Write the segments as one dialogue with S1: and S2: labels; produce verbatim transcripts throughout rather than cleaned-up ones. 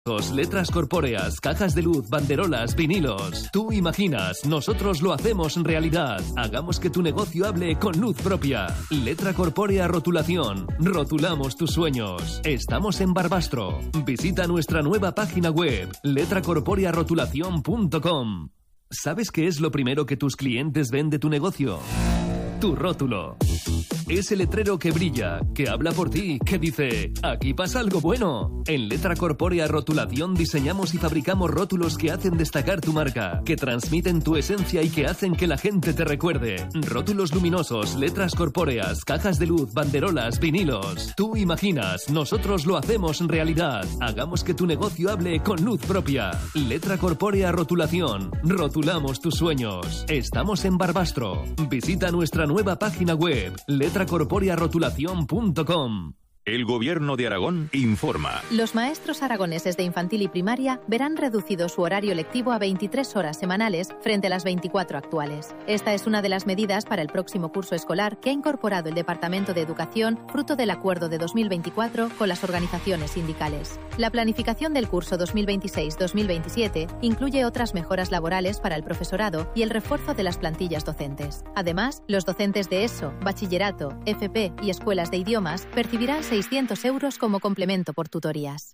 S1: Letras corpóreas, cajas de luz, banderolas, vinilos. Tú imaginas, nosotros lo hacemos realidad. Hagamos que tu negocio hable con luz propia. Letra corpórea rotulación. Rotulamos tus sueños. Estamos en Barbastro. Visita nuestra nueva página web, letra corpórea rotulación punto com. ¿Sabes qué es lo primero que tus clientes ven de tu negocio? Tu rótulo. Ese letrero que brilla, que habla por ti, que dice, aquí pasa algo bueno. En Letra Corpórea Rotulación diseñamos y fabricamos rótulos que hacen destacar tu marca, que transmiten tu esencia y que hacen que la gente te recuerde. Rótulos luminosos, letras corpóreas, cajas de luz, banderolas, vinilos. Tú imaginas, nosotros lo hacemos realidad. Hagamos que tu negocio hable con luz propia. Letra Corpórea Rotulación. Rotulamos tus sueños. Estamos en Barbastro. Visita nuestra nueva página web, letra corpórea rotulación punto com.
S2: El Gobierno de Aragón informa.
S3: Los maestros aragoneses de infantil y primaria verán reducido su horario lectivo a veintitrés horas semanales frente a las veinticuatro actuales. Esta es una de las medidas para el próximo curso escolar que ha incorporado el Departamento de Educación fruto del acuerdo de dos mil veinticuatro con las organizaciones sindicales. La planificación del curso dos mil veintiséis dos mil veintisiete incluye otras mejoras laborales para el profesorado y el refuerzo de las plantillas docentes. Además, los docentes de ESO, bachillerato, F P y escuelas de idiomas percibirán seiscientos euros como complemento por tutorías.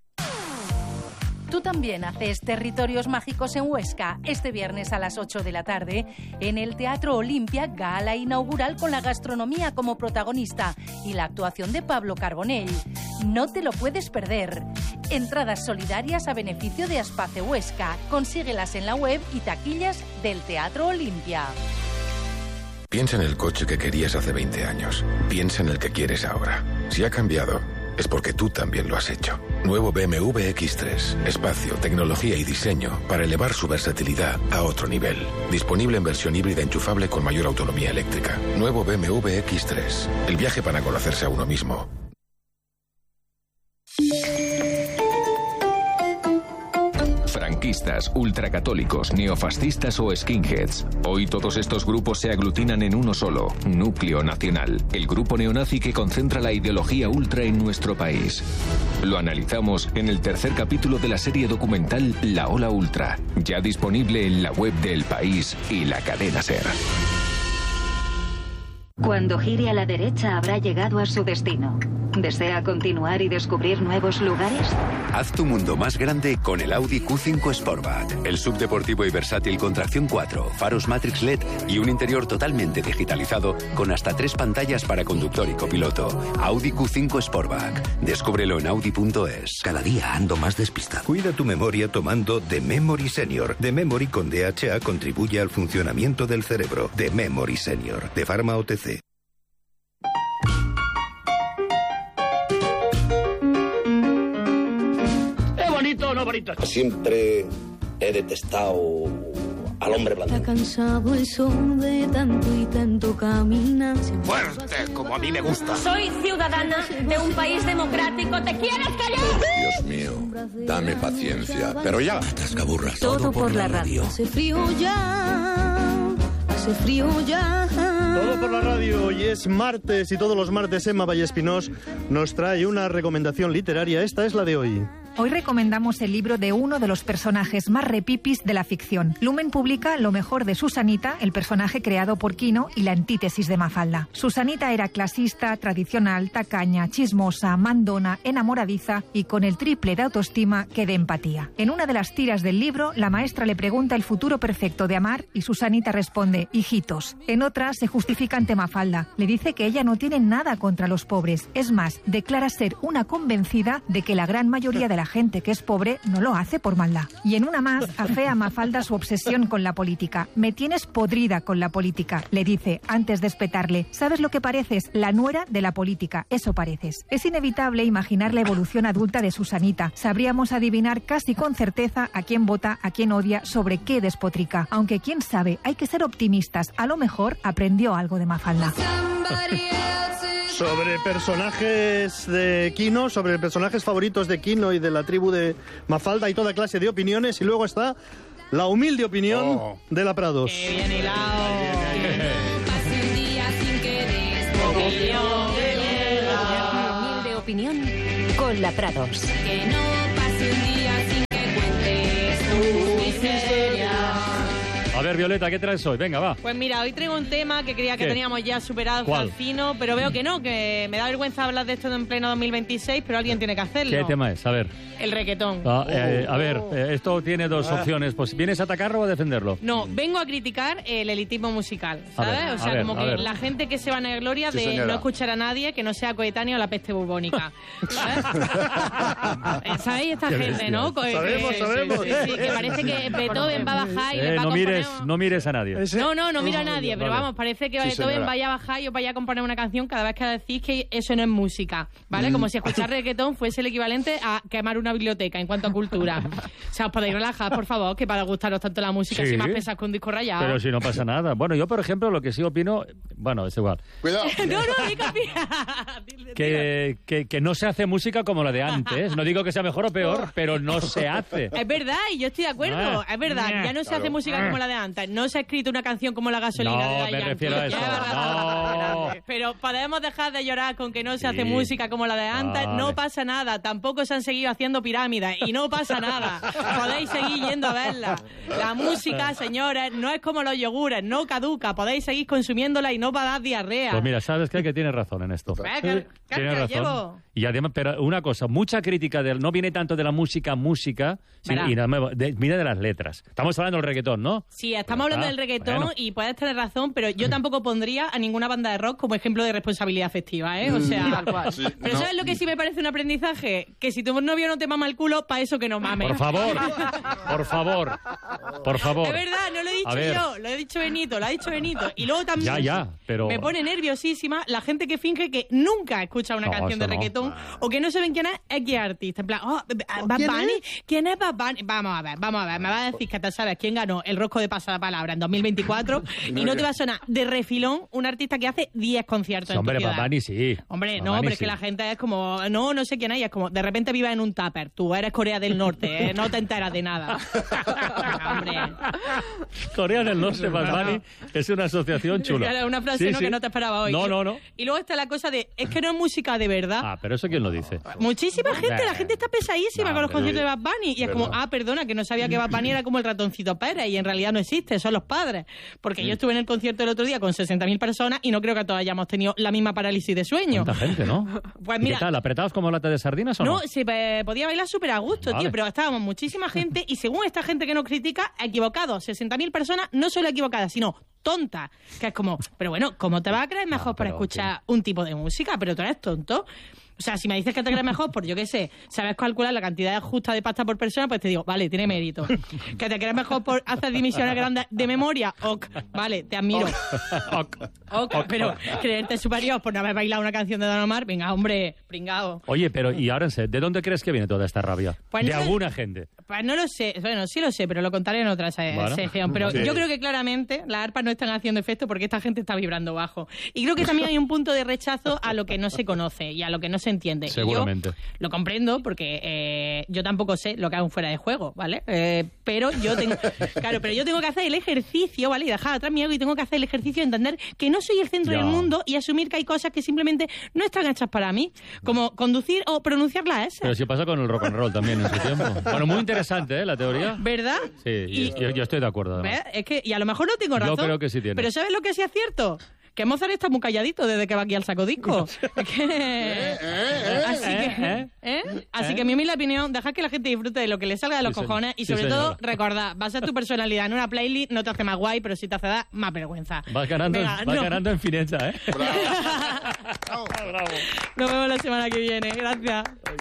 S4: Tú también haces Territorios Mágicos en Huesca este viernes a las ocho de la tarde en el Teatro Olimpia, gala inaugural con la gastronomía como protagonista y la actuación de Pablo Carbonell. No te lo puedes perder. Entradas solidarias a beneficio de Aspace Huesca. Consíguelas en la web y taquillas del Teatro Olimpia.
S5: Piensa en el coche que querías hace veinte años. Piensa en el que quieres ahora. Si ha cambiado, es porque tú también lo has hecho. Nuevo B M W X tres. Espacio, tecnología y diseño para elevar su versatilidad a otro nivel. Disponible en versión híbrida enchufable con mayor autonomía eléctrica. Nuevo B M W X tres. El viaje para conocerse a uno mismo.
S6: Franquistas, ultracatólicos, neofascistas o skinheads. Hoy todos estos grupos se aglutinan en uno solo, Núcleo Nacional, el grupo neonazi que concentra la ideología ultra en nuestro país. Lo analizamos en el tercer capítulo de la serie documental La Ola Ultra, ya disponible en la web de El País y la cadena SER.
S7: Cuando gire a la derecha habrá llegado a su destino. ¿Desea continuar y descubrir nuevos lugares?
S8: Haz tu mundo más grande con el Audi Q cinco Sportback. El subdeportivo y versátil con tracción cuatro, faros Matrix L E D y un interior totalmente digitalizado con hasta tres pantallas para conductor y copiloto. Audi Q cinco Sportback. Descúbrelo en audi punto es.
S9: Cada día ando más despistado. Cuida tu memoria tomando The Memory Senior. The Memory con D H A contribuye al funcionamiento del cerebro. The Memory Senior. De Pharma O T C.
S10: ¿Bonito o no bonito? Siempre he detestado al hombre blanco.
S11: Está cansado el sol de tanto y tanto caminar.
S10: Fuerte, como a mí me gusta.
S12: Soy ciudadana de un país democrático. ¿Te quieres callar?
S13: Dios mío, dame paciencia. Pero ya, atascaburras.
S11: Todo, Todo por la radio. Hace frío ya, hace frío ya.
S14: Todo por la radio. Hoy es martes y todos los martes Emma Vallespinós nos trae una recomendación literaria. Esta es la de hoy.
S15: Hoy recomendamos el libro de uno de los personajes más repipis de la ficción. Lumen publica lo mejor de Susanita, el personaje creado por Quino y la antítesis de Mafalda. Susanita era clasista, tradicional, tacaña, chismosa, mandona, enamoradiza y con el triple de autoestima que de empatía. En una de las tiras del libro, la maestra le pregunta el futuro perfecto de Amar y Susanita responde, hijitos. En otra, se justifica ante Mafalda. Le dice que ella no tiene nada contra los pobres. Es más, declara ser una convencida de que la gran mayoría de la gente que es pobre no lo hace por maldad. Y en una más, afea a Mafalda su obsesión con la política. Me tienes podrida con la política, le dice antes de espetarle. ¿Sabes lo que pareces? La nuera de la política. Eso pareces. Es inevitable imaginar la evolución adulta de Susanita. Sabríamos adivinar casi con certeza a quién vota, a quién odia, sobre qué despotrica. Aunque quién sabe, hay que ser optimistas. A lo mejor aprendió algo de Mafalda.
S14: Sobre personajes de Quino, sobre personajes favoritos de Quino y de la tribu de Mafalda, hay toda clase de opiniones y luego está la humilde opinión oh. de la Prados.
S16: ¡Qué bien hilado!
S3: Humilde opinión con la Prados.
S12: Que no pase un día sin
S16: ver, Violeta, ¿qué traes hoy? Venga, va.
S17: Pues mira, hoy traigo un tema que creía que
S16: ¿Qué?
S17: teníamos ya superado hasta el fino, pero veo que no, que me da vergüenza hablar de esto en pleno dos mil veintiséis, pero alguien tiene que hacerlo.
S16: ¿Qué tema es? A ver.
S17: El reggaetón.
S16: Ah, eh, a ver, eh, esto tiene dos opciones. Pues, ¿vienes a atacarlo o a defenderlo?
S17: No, vengo a criticar el elitismo musical,
S16: A
S17: ¿sabes?
S16: ver,
S17: o sea,
S16: a ver,
S17: como
S16: a
S17: que
S16: ver.
S17: la gente que se va a la gloria
S16: Sí,
S17: de
S16: señora.
S17: no escuchar a nadie que no sea coetáneo a la peste bubónica. ¿Sabes? Eh, ¿Sabéis esta
S16: Qué
S17: gente,
S16: bestia.
S17: no? Co-
S14: Sabemos,
S17: que,
S14: sabemos.
S17: Sí, sí, que parece que Beethoven va a bajar y
S16: Eh,
S17: le va a
S16: no,
S17: componer...
S16: mires, no mires a nadie.
S17: No, no, no miro a nadie, pero
S16: Vale.
S17: vamos, parece que
S16: Sí,
S17: Beethoven
S16: señora.
S17: vaya a bajar y os vaya a componer una canción cada vez que decís que eso no es música, ¿vale?
S16: Mm.
S17: Como si escuchar reggaetón fuese el equivalente a quemar una biblioteca en cuanto a cultura. O sea, os podéis relajar, por favor, que para gustaros tanto la música,
S16: Sí.
S17: si más pesas con un disco rayado.
S16: Pero si no pasa nada. Bueno, yo, por ejemplo, lo que sí opino... Bueno, es igual.
S18: Cuidado.
S17: no, no, diga,
S16: Que, que, que no se hace música como la de antes. No digo que sea mejor o peor, pero no se hace.
S17: Es verdad, y yo estoy de acuerdo,
S16: Ah.
S17: es verdad, ya no se
S16: Claro.
S17: hace música como la de antes, no se ha escrito una canción como La gasolina
S16: No,
S17: de Daddy
S16: me
S17: Yankee.
S16: refiero a eso.
S17: Ya, es verdad,
S16: No.
S17: grande. Pero podemos dejar de llorar con que no se hace
S16: Sí.
S17: música como la de antes,
S16: Vale.
S17: no pasa nada, tampoco se han seguido haciendo pirámides y no pasa nada, podéis seguir yendo a verla. La música, señores, no es como los yogures, no caduca, podéis seguir consumiéndola y no va a dar diarrea.
S16: Pues mira, sabes que, que tienes razón en esto.
S17: Eh, que- que-
S16: Tienes
S17: que
S16: razón.
S17: llevo.
S16: Y además, pero una cosa, mucha crítica del, no viene tanto de la música, música, sino,
S17: Verá.
S16: y nada más, de, viene de las letras. Estamos hablando del reggaetón, ¿no?
S17: Sí, estamos hablando
S16: Ah,
S17: del reggaetón
S16: bueno.
S17: y puedes tener razón, pero yo tampoco pondría a ninguna banda de rock como ejemplo de responsabilidad afectiva, ¿eh? O sea,
S16: Tal cual. Sí,
S17: pero
S16: no.
S17: ¿sabes lo que sí me parece un aprendizaje? Que si tu novio no te mama el culo, para eso que no mames.
S16: Por favor, por favor, por favor.
S17: Es verdad, no lo he
S16: A
S17: dicho
S16: ver.
S17: yo, lo he dicho Benito, lo ha dicho Benito. Y luego también
S16: Ya, ya, pero...
S17: me pone nerviosísima la gente que finge que nunca escucha una
S16: No,
S17: canción de
S16: eso no.
S17: reggaetón o que no saben quién es X artista. En plan, oh, Bad
S14: ¿Quién
S17: Bunny,
S14: es?
S17: ¿quién es Bad Bunny? Vamos a ver, vamos a ver, me va a decir que te sabes quién ganó el Rosco de Pasapalabra en dos mil veinticuatro y no te va a sonar de refilón un artista que hace diez conciertos
S16: Sí,
S17: en tu
S16: hombre,
S17: ciudad.
S16: Bad Bunny sí.
S17: Hombre,
S16: Bad
S17: no,
S16: Bunny
S17: pero es
S16: sí.
S17: que la gente es como, no, no sé quién es, y es como, de repente vives en un tupper, tú eres Corea del Norte, ¿eh? No te enteras de nada. Hombre.
S16: Corea del Norte, Bad Bunny, es una asociación chula.
S17: Claro, una frase
S16: Sí,
S17: ¿no?
S16: sí.
S17: que no te esperaba hoy.
S16: No, no, no.
S17: Y luego está la cosa de, es que no es música de verdad.
S16: Ah, pero eso ¿quién lo dice?
S17: Muchísima gente,
S16: Nah.
S17: la gente está pesadísima
S16: Nah,
S17: con los
S16: pero-
S17: conciertos de Bad Bunny. Y es como,
S16: Verdad.
S17: ah, perdona, que no sabía que Bad Bunny era como el ratoncito Pérez y en realidad no existe, son los padres. Porque yo estuve en el concierto el otro día con sesenta mil personas y no creo que todos hayamos tenido la misma parálisis de sueño.
S16: Tanta gente, ¿no?
S17: Pues
S16: ¿Y
S17: mira,
S16: qué tal? ¿Apretados como lata de sardinas o no?
S17: no, se eh, podía bailar súper a gusto,
S16: Vale.
S17: tío, pero estábamos muchísima gente y según esta gente que nos critica, equivocados. sesenta mil personas no solo equivocadas, sino tontas. Que es como, pero bueno, ¿cómo te vas a creer mejor para escuchar un tipo de música? Pero tú eres tonto. O sea, si me dices que te crees mejor, por yo qué sé, sabes calcular la cantidad justa de pasta por persona, pues te digo, vale, tiene mérito. Que te crees mejor por hacer divisiones grandes de memoria, ok, vale, te admiro.
S16: Ok.
S17: Ok, pero creerte superior por no haber bailado una canción de Don Omar, venga, hombre, pringao.
S16: Oye, pero y ahora en serio, ¿de dónde crees que viene toda esta rabia?
S17: Pues
S16: de
S17: no sé-
S16: alguna gente.
S17: Pues no lo sé, bueno, sí lo sé, pero lo contaré en otra se-
S16: Bueno.
S17: sección. Pero
S16: Sí.
S17: yo creo que claramente las arpas no están haciendo efecto porque esta gente está vibrando bajo. Y creo que también hay un punto de rechazo a lo que no se conoce y a lo que no se entiende. Y yo
S16: Seguramente.
S17: lo comprendo porque eh, yo tampoco sé lo que hago fuera de juego, ¿vale? Eh, pero yo tengo, claro, pero yo tengo que hacer el ejercicio, ¿vale? Y dejar atrás mi ego y tengo que hacer el ejercicio de entender que no soy el centro
S16: Ya.
S17: del mundo y asumir que hay cosas que simplemente no están hechas para mí, como conducir o pronunciar la S.
S16: Pero si pasa con el rock and roll también en su tiempo. Bueno, muy interesante, ¿eh? La teoría.
S17: ¿Verdad?
S16: Sí, y- yo, yo estoy de acuerdo. además.
S17: ¿Ves? Es que, y a lo mejor no tengo
S16: Yo
S17: razón.
S16: creo que sí tienes.
S17: Pero ¿sabes lo que sí es cierto? Que Mozart está muy calladito desde que va aquí al saco disco. Es que... Así que, ¿eh? Así que mi humilde opinión, dejad que la gente disfrute de lo que le salga de los
S16: Sí, señor.
S17: cojones y
S16: Sí,
S17: sobre todo,
S16: señora.
S17: recordad, va a ser tu personalidad en una playlist, no te hace más guay, pero sí te hace dar más vergüenza.
S16: Vas ganando,
S17: Venga,
S16: vas
S17: no.
S16: ganando en fineza, ¿eh?
S17: Nos vemos la semana que viene. Gracias.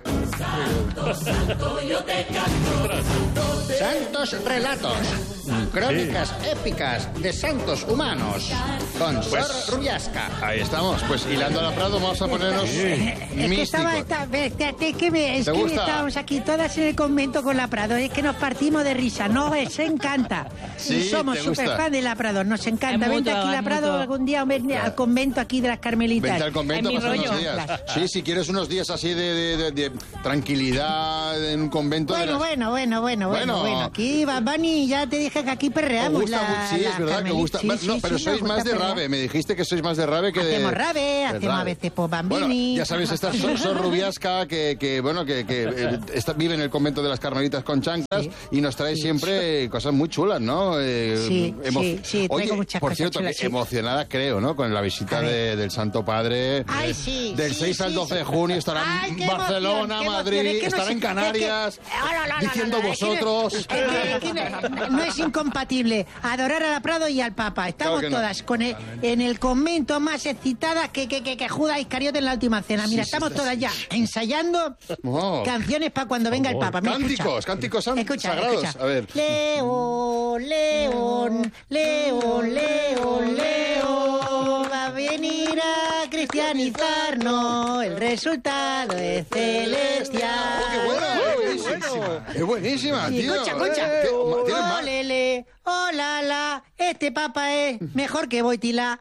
S19: Santos relatos, crónicas épicas de santos humanos, con
S18: Pues-
S19: Sor Rubiasca.
S18: Ahí estamos, pues hilando la Prado vamos a ponernos
S20: Es que estaba,
S18: místicos.
S20: está- espérate, es que, me- es
S18: ¿Te
S20: que
S18: gusta?
S20: estábamos aquí todas en el convento con la Prado, es que nos partimos de risa, no, se encanta.
S18: Sí,
S20: y somos
S18: ¿te gusta?
S20: súper fan de la Prado, nos encanta.
S17: Es
S20: Vente
S17: mutuo,
S20: aquí
S17: es
S20: la Prado
S17: mutuo.
S20: algún día, ven al convento aquí de las Carmelitas.
S18: Vente al convento a
S17: Es mi
S18: pasar unos
S17: rollo.
S18: días. Sí, si quieres unos días así de, de- de- de tranquilidad en un convento.
S20: Bueno,
S18: verás.
S20: bueno, bueno, bueno, bueno.
S18: Bueno,
S20: Bueno, bueno, aquí Bad Bunny, ya te dije que aquí perreamos.
S18: Gusta,
S20: la,
S18: sí,
S20: la
S18: es verdad que
S20: Carmelita.
S18: gusta.
S20: Sí,
S18: no,
S20: sí,
S18: pero
S20: sí,
S18: sois
S20: nos
S18: más
S20: gusta
S18: de
S20: perrear.
S18: rave. Me dijiste que sois más de rave que de...
S20: Hacemos rave,
S18: de
S20: hacemos a
S18: rave.
S20: veces Pop Bambini.
S18: Bueno, ya sabéis, esta Sor, Sor Rubiasca, que, que bueno, que, que eh, está, vive en el convento de las Carmelitas con chanclas, sí, y nos trae sí, siempre sí. cosas muy chulas, ¿no? Eh,
S20: sí, sí, sí,
S18: Oye,
S20: muchas
S18: por
S20: cosas
S18: cierto,
S20: chulas,
S18: que
S20: sí.
S18: emocionada creo, ¿no? Con la visita de, del Santo Padre.
S20: Ay, sí.
S18: Del
S20: sí,
S18: seis
S20: sí,
S18: al doce
S20: sí.
S18: de junio estará
S20: Ay,
S18: en
S20: qué
S18: Barcelona,
S20: emoción,
S18: Madrid,
S20: es que no
S18: estará
S20: sé,
S18: en Canarias,
S20: es que, oh, no, no,
S18: diciendo
S20: no, no, no,
S18: vosotros.
S20: Es que, es que, es que no, no es incompatible adorar a la Prado y al Papa. Estamos
S18: Claro que no.
S20: todas con el, en el convento más excitadas que, que, que, que Judas Iscariote en la última cena. Mira,
S18: Sí,
S20: estamos
S18: sí,
S20: todas
S18: sí.
S20: ya ensayando
S18: Oh.
S20: canciones para cuando venga el Papa. Mira,
S18: Cánticos,
S20: escucha.
S18: cánticos san-
S20: Escucha,
S18: sagrados.
S20: escucha.
S18: A ver.
S20: León, león, león, león, león, va a venir a cristianizarnos, el resultado es celestial.
S18: ¡Oh, qué buena! ¡Es buenísima! ¡Es buenísima,
S20: Y
S18: tío!
S20: escucha, escucha.
S18: Eh, ¿qué- ¿Tienes más?
S20: Olele, hola, la, este papa es mejor que Boitila.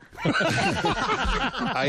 S18: Ahí-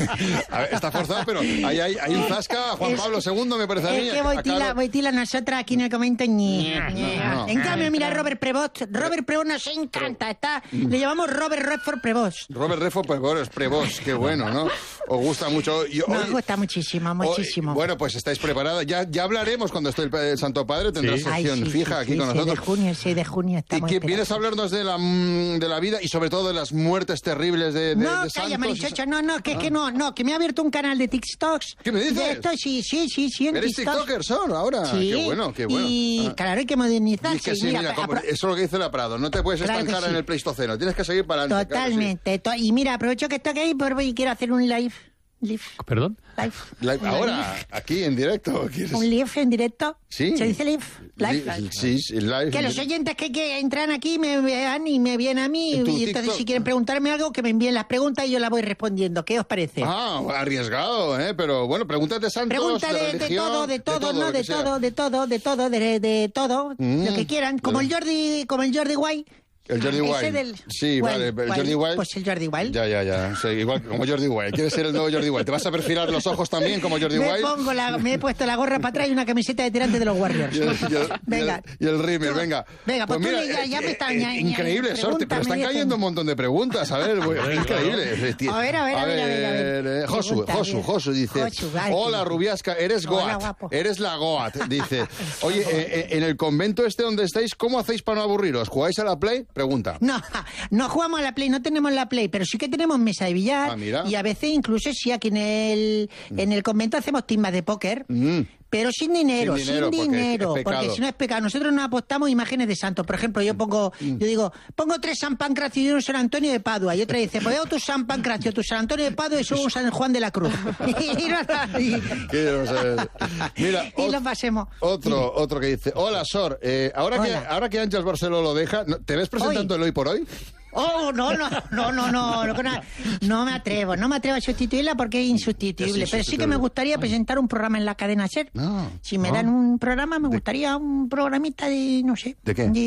S18: a ver, está forzado, pero ahí hay, hay un zasca a Juan
S20: Es-
S18: Pablo segundo, me parece a mí.
S20: Es que
S18: a
S20: Boitila,
S18: Carlos.
S20: Boitila nosotras aquí en el comento ñe, ñe.
S18: no.
S20: En cambio, mira Robert Prevost. Robert Prevost nos encanta. Está, le llamamos Robert Redford Prevost.
S18: Robert Redford, pues bueno, es Prevost, qué bueno, ¿no? Os gusta mucho. Y hoy-
S20: Nos gusta muchísimo, muchísimo.
S18: hoy- bueno, pues estáis preparadas. Ya, ya hablaremos cuando esté el, el Santo Padre, tendrás
S20: Ay,
S18: sección
S20: sí,
S18: fija
S20: sí,
S18: aquí
S20: sí,
S18: con
S20: seis
S18: nosotros.
S20: de junio, el seis de junio
S18: Y
S20: estamos
S18: que
S20: esperados.
S18: vienes a hablarnos de la, mm, de la vida y sobre todo de las muertes terribles de, de,
S20: No,
S18: de
S20: calla,
S18: santos.
S20: Marichocha, no, no, que es
S18: Ah.
S20: que no, no, que me ha abierto un canal de TikToks.
S18: ¿Qué me dices?
S20: De esto, sí, sí, sí, sí, en
S18: ¿Eres
S20: TikToks.
S18: tiktoker, Sor, ahora?
S20: Sí.
S18: Qué bueno, qué bueno.
S20: Y
S18: Ah.
S20: claro, hay que modernizarse.
S18: Y es que sí,
S20: Mira,
S18: mira, como-
S20: apro-
S18: eso es lo que dice la Prado. No te puedes
S20: Claro que
S18: estancar
S20: sí.
S18: en el Pleistoceno. Tienes que seguir para adelante. claro que sí.
S20: Totalmente. to- y mira, aprovecho que estoy aquí por- y quiero hacer un live. Live.
S16: ¿Perdón?
S20: Live.
S18: Live,
S20: Un
S18: ahora,
S20: live.
S18: aquí en directo. ¿quieres?
S20: Un live en directo.
S18: Sí.
S20: ¿Se dice live? Live.
S18: Li- Sí, sí, live.
S20: Que los oyentes que, que entran aquí me vean y me vienen a mí.
S18: En tu
S20: Y entonces,
S18: TikTok.
S20: si quieren preguntarme algo, que me envíen las preguntas y yo las voy respondiendo. ¿Qué os parece?
S18: Ah, arriesgado, ¿eh? Pero bueno, pregúntate de santos,
S20: Pregunta de, de
S18: religión,
S20: todo, de todo,
S18: lo
S20: no,
S18: que
S20: de
S18: sea.
S20: todo, de todo, de todo, de, de todo,
S18: Mm.
S20: lo que quieran. Como el Jordi, como el Jordi Guay.
S18: El Jordi
S20: Ese
S18: Wild.
S20: del-
S18: Sí,
S20: Wild,
S18: vale. El
S20: Wild.
S18: Jordi Wild.
S20: Pues el Jordi Wild.
S18: Ya, ya, ya. Sí, igual como Jordi Wild. ¿Quieres ser el nuevo Jordi Wild? ¿Te vas a perfilar los ojos también como Jordi
S20: Me
S18: Wild?
S20: pongo la, me he puesto la gorra para atrás y una camiseta de tirante de los Warriors.
S18: Y el, y el-
S20: Venga.
S18: y el, y el Rimmer, venga.
S20: Venga, pues tú
S18: mira,
S20: le- ya- ya me
S18: eh,
S20: está-
S18: eh,
S20: ya- ya-
S18: increíble, Sorte, pero
S20: pregúntame,
S18: están
S20: dicen.
S18: cayendo un montón de preguntas. A ver, bueno, increíble.
S20: A ver, a ver, a ver, a ver, a ver.
S18: eh, Josu,
S20: Pregunta,
S18: Josu,
S20: bien.
S18: Josu dice:
S20: Josu, vale.
S18: hola, Rubiasca, eres
S20: Hola,
S18: Goat.
S20: guapo.
S18: Eres la Goat. Dice: oye, eh, eh, en el convento este donde estáis, ¿cómo hacéis para no aburriros? ¿Jugáis a la Play? Pregunta.
S20: No, no jugamos a la Play, no tenemos la Play, pero sí que tenemos mesa de billar.
S18: Ah, mira.
S20: Y a veces incluso sí, aquí en el, en el convento hacemos timbas de póker.
S18: Mm.
S20: Pero sin dinero,
S18: Sin
S20: sin
S18: dinero,
S20: dinero,
S18: porque es
S20: porque,
S18: pecado.
S20: si no es pecado. Nosotros no apostamos imágenes de santos. Por ejemplo, yo pongo,
S18: Mm.
S20: yo digo, pongo tres San Pancracio y un San Antonio de Padua. Y otra dice, pues tu San Pancracio, tu San Antonio de Padua y eso un San Juan de la Cruz. y, no- y-
S18: ¿Qué no sé? Mira,
S20: y
S18: ot-
S20: lo pasemos.
S18: otro, otro que dice: hola, Sor, eh, ahora, que,
S20: Hola.
S18: ahora que Ángel Barceló lo deja, ¿no- ¿te ves presentando el hoy por hoy?
S20: Oh, no, no, no, no, no, no, no, no me atrevo, no me atrevo a sustituirla porque es insustituible.
S18: Es
S20: Pero sí que
S18: insustituible.
S20: me gustaría presentar un programa en la cadena SER.
S18: No.
S20: Si me
S18: no.
S20: dan un programa, me gustaría un programita de, no sé.
S18: ¿De qué?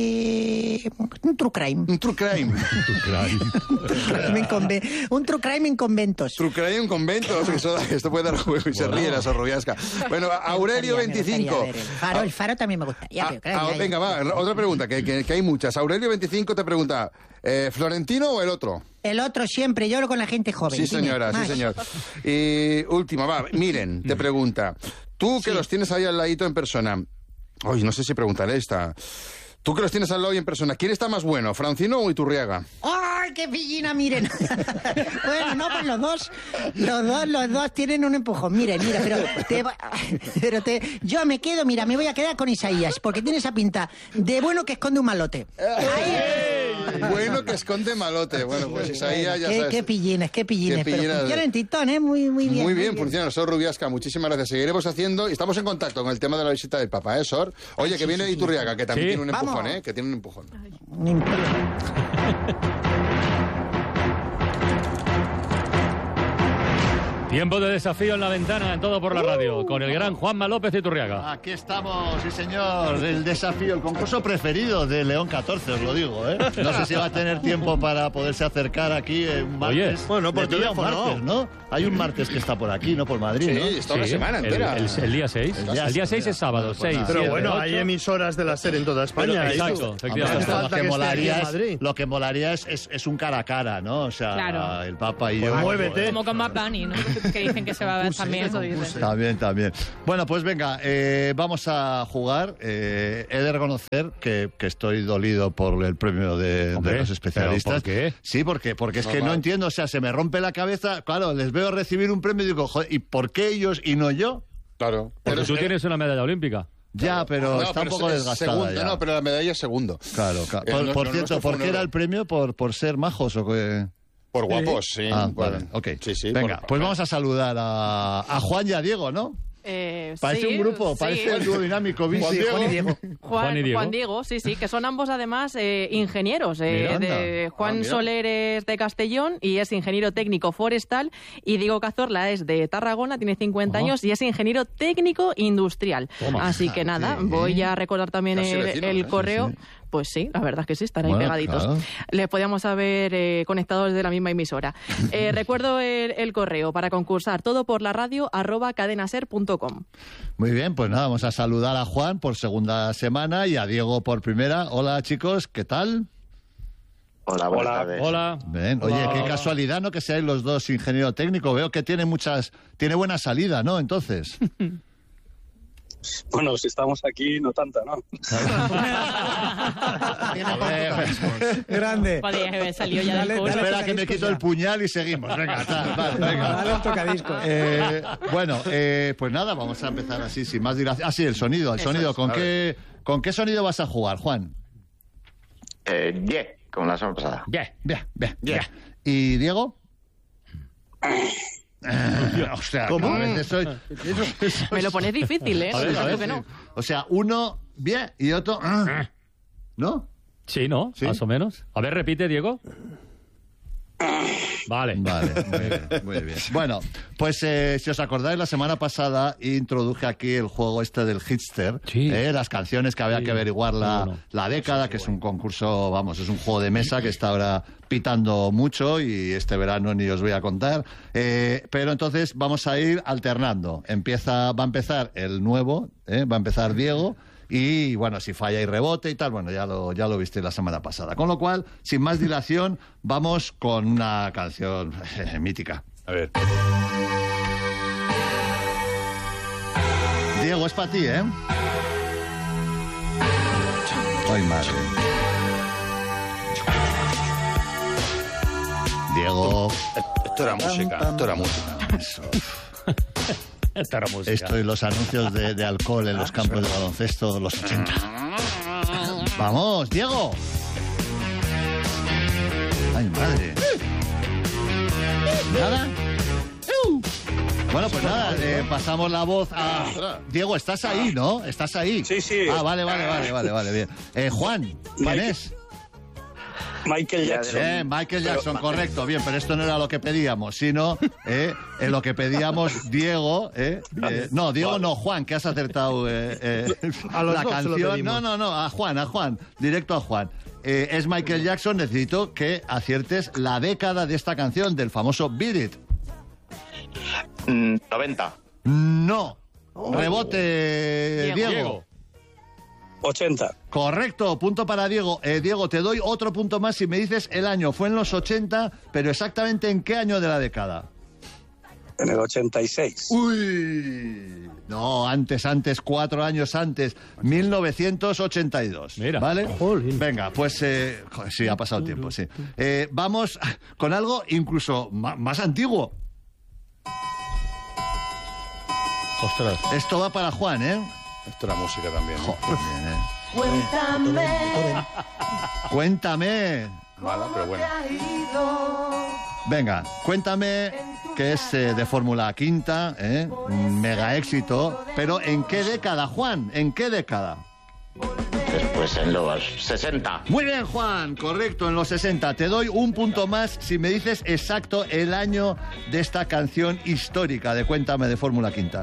S20: De un true crime.
S18: Un true crime.
S20: Un true crime en conve- un true crime en conventos.
S18: True crime en convento. O sea, que eso- esto puede dar juego y se ríe la Sorrubiasca. Bueno, Aurelio
S20: Me gustaría
S18: veinticinco.
S20: ver el faro, el faro también me gustaría.
S18: Ah,
S20: pero claro,
S18: ah,
S20: ya-
S18: venga, va, otra pregunta, que, que- que hay muchas. Aurelio veinticinco te pregunta: eh, ¿Florentino o el otro?
S20: El otro siempre, yo hablo con la gente joven.
S18: Sí,
S20: Dime,
S18: señora, sí,
S20: más.
S18: señor. Y última, va, Miren, te pregunta. Tú que los tienes ahí al ladito en persona. Ay, no sé si preguntaré esta. Tú que los tienes al lado y en persona, ¿quién está más bueno, Francino o Iturriaga?
S20: ¡Ay, qué pillina, miren! Bueno, no, pues los dos, los dos, los dos tienen un empujón. Miren, mira, pero te, va- pero te, yo me quedo, mira, me voy a quedar con Isaías, porque tiene esa pinta de bueno que esconde un malote.
S18: Bueno que esconde malote. Bueno, pues Isaías ya
S20: qué,
S18: sabes.
S20: qué pillines, qué pillines.
S18: Qué pillines.
S20: Pero funciona en Titón, ¿eh? Muy, muy bien.
S18: Muy bien, funciona. Sor Rubiasca, muchísimas gracias. Seguiremos haciendo y estamos en contacto con el tema de la visita del Papa, ¿eh, Sor? Oye, que viene Iturriaga, que también
S16: Sí.
S18: tiene un
S20: Vamos.
S18: empujón, ¿eh? Que tiene un empujón.
S20: No importa.
S16: Tiempo de desafío en la ventana, en Todo por la Radio, con el gran Juanma López Iturriaga.
S21: Aquí estamos, sí señor, el desafío, el concurso preferido de León catorce, os lo digo, ¿eh? No sé si va a tener tiempo para poderse acercar aquí un martes.
S14: Oye, bueno, por teléfono,
S21: martes, ¿no? Hay un martes que está por aquí, ¿no? Por Madrid, ¿no?
S18: Sí, está una semana entera.
S16: El, el, el día seis. El día, el día seis es sábado, seis.
S14: Pero
S16: siete,
S14: bueno,
S16: ocho.
S14: hay emisoras de la SER en toda España.
S16: Pero, exacto, efectivamente.
S21: Lo que, molaría es, lo que molaría es, es, es un cara a cara, ¿no? O sea,
S17: claro.
S21: el Papa y yo.
S14: Pues muévete.
S17: Como con Bad Bunny, ¿no? Que dicen que se va a ver también. Eso dice.
S21: También, también. Bueno, pues venga, eh, vamos a jugar. Eh, he de reconocer que, que estoy dolido por el premio de,
S16: Hombre,
S21: de los especialistas.
S16: ¿por qué?
S21: Sí, porque, porque es
S18: No,
S21: que
S18: va.
S21: no entiendo, o sea, se me rompe la cabeza. Claro, les veo recibir un premio y digo, joder, ¿y por qué ellos y no yo?
S18: Claro.
S16: Porque tú tienes una medalla olímpica.
S21: Ya, pero
S18: No,
S21: está
S18: pero
S21: un poco
S18: es
S21: desgastada
S18: segundo,
S21: ya.
S18: No, pero la medalla es segundo.
S21: Claro, claro.
S18: Eh,
S21: Por,
S18: no-
S21: por
S18: no,
S21: cierto,
S18: nuestro fue
S21: ¿por
S18: un
S21: qué era
S18: error.
S21: el premio? ¿Por, por ser majos o qué?
S18: Por guapos, sí.
S21: Ah,
S18: Bueno,
S21: vale, ok.
S18: Sí, sí.
S21: Venga,
S18: por-
S21: pues vamos a saludar a, a Juan y a Diego, ¿no?
S22: Eh,
S21: Parece
S22: sí,
S21: un grupo,
S22: sí.
S21: parece el dúo dinámico, Vinci,
S18: Juan Diego.
S21: Juan y Diego.
S22: Juan,
S16: Juan y Diego.
S22: Juan Diego, sí, sí, que son ambos además eh, ingenieros. eh,
S21: Mira, anda.
S22: de Juan
S21: Ah, mira.
S22: Soler es de Castellón y es ingeniero técnico forestal, y Diego Cazorla es de Tarragona, tiene cincuenta
S16: Ajá.
S22: años y es ingeniero técnico industrial.
S16: Toma.
S22: Así que nada,
S21: Fíjate.
S22: voy a recordar también
S18: Casi
S22: el,
S18: vecinos,
S22: el
S18: ¿eh?
S22: correo.
S21: Sí,
S22: Pues sí, la verdad es que sí, están ahí
S21: Bueno,
S22: pegaditos.
S21: claro.
S22: Les podíamos haber eh, conectado desde la misma emisora. Eh, recuerdo el, el correo para concursar, todo por la radio arroba cadenaser punto com.
S21: Muy bien, pues nada, vamos a saludar a Juan por segunda semana y a Diego por primera. Hola, chicos, ¿qué tal?
S23: Hola, buenas tardes.
S16: Hola.
S21: Bien. Oye,
S16: Hola.
S21: qué casualidad, ¿no? Que seáis los dos ingeniero técnico. Veo que tiene muchas, tiene buena salida, ¿no? Entonces.
S24: Bueno, si estamos aquí, no tanta, ¿no?
S14: Grande.
S17: Podría haber salido ya del
S14: Dale,
S17: curso.
S14: dale.
S21: Espera que me quito el puñal y seguimos. Venga, tal, vale, venga.
S14: Dale un tocadiscos.
S21: Eh, bueno, eh, pues nada, vamos a empezar así, sin más dilación. Ah, sí, el sonido, el
S22: Eso
S21: sonido.
S22: es.
S21: ¿Con
S18: A
S21: qué, ¿Con qué sonido vas a jugar, Juan?
S23: Eh, bien, como la semana pasada.
S21: Bien, bien, bien, bien. ¿Y Diego? Eh, o sea,
S14: ¿Cómo?
S21: a veces soy...
S22: Me lo pones difícil, ¿eh?
S21: A ver, a ver,
S22: que no.
S21: o sea, uno bien y otro... ah. ¿No?
S16: Sí, ¿no?
S21: ¿Sí?
S16: Más o menos. A ver, repite, Diego. Vale.
S21: Vale, muy bien, muy bien. Bueno, pues eh, si os acordáis, la semana pasada introduje aquí el juego este del Hitster,
S16: Sí.
S21: eh, las canciones que había
S16: Sí.
S21: que averiguar la,
S16: Muy bueno.
S21: la década, que es un concurso, vamos, es un juego de mesa que está ahora pitando mucho y este verano ni os voy a contar. Eh, pero entonces vamos a ir alternando. Empieza, va a empezar el nuevo, eh, va a empezar Diego. Y bueno, si falla y rebote y tal, bueno, ya lo, ya lo viste la semana pasada. Con lo cual, sin más dilación, vamos con una canción eh, mítica.
S18: A ver.
S21: Diego, es para ti, ¿eh? Ay, madre. Diego.
S18: Esto era música, esto era música.
S21: Eso.
S16: Esta era música.
S21: Esto y los anuncios de, de alcohol en los campos de baloncesto de los ochenta. ¡Vamos, Diego! ¡Ay, madre! ¿Nada? Bueno, pues nada, eh, pasamos la voz a... Diego, estás ahí, ¿no? ¿Estás ahí?
S24: Sí, sí.
S21: Ah, vale, vale, vale, vale, vale, bien. Eh, Juan, ¿quién
S24: Michael-
S21: es?
S24: Michael Jackson.
S21: Bien, Michael Jackson,
S24: Pero-
S21: correcto. Bien, pero esto no era lo que pedíamos, sino eh, en lo que pedíamos Diego. Eh, eh, no, Diego no, Juan, que has acertado eh, eh,
S14: A los
S21: la
S14: dos se lo
S21: canción.
S14: pedimos.
S21: No, no, no, a Juan, a Juan, directo a Juan. Eh, es Michael Jackson, necesito que aciertes la década de esta canción, del famoso Beat It.
S23: Mm, noventa.
S21: No. Rebote,
S22: Diego.
S21: Diego.
S16: Diego.
S24: ochenta.
S21: Correcto, punto para Diego. Eh, Diego, te doy otro punto más si me dices el año. Fue en los ochenta, pero exactamente en qué año de la década.
S24: En el ochenta y seis.
S21: Uy, no, antes, antes, cuatro años antes, mil novecientos ochenta y dos.
S16: Mira.
S21: ¿Vale?
S14: Jolín.
S21: Venga, pues eh, joder, sí, ha pasado tiempo, sí. Eh, vamos con algo incluso ma- más antiguo.
S16: Ostras.
S21: Esto va para Juan, ¿eh?
S18: Esto era música también. ¿no?
S21: Joder, ¿eh?
S11: Cuéntame.
S21: Cuéntame.
S18: Mala, pero bueno.
S21: Venga, cuéntame, que es eh, de Fórmula Quinta, ¿eh? Un mega éxito. Pero ¿en qué década, Juan? ¿En qué década?
S23: Después en los sesenta.
S21: Muy bien, Juan, correcto, en los sesenta. Te doy un punto más si me dices exacto el año de esta canción histórica de Cuéntame de Fórmula Quinta.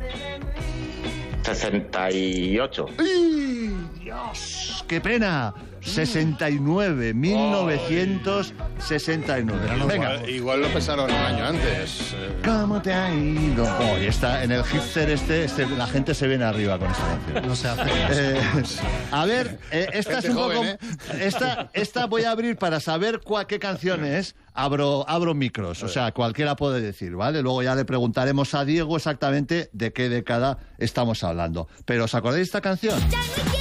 S23: sesenta y ocho.
S21: ¡Ay, Dios! ¡Qué pena! sesenta y nueve, mil novecientos sesenta y nueve. Venga.
S18: Igual, igual lo pensaron un año antes.
S21: ¿Cómo te ha ido? Oh, y está en el hipster este, este, la gente se viene arriba con esta canción.
S1: No se hace.
S21: Eh, a ver, eh, esta es un
S18: joven,
S21: poco...
S18: ¿eh?
S21: Esta, esta voy a abrir para saber cuál, qué canción es. Abro, abro micros, o sea, cualquiera puede decir, ¿vale? Luego ya le preguntaremos a Diego exactamente de qué década estamos hablando. Pero ¿os acordáis de esta canción?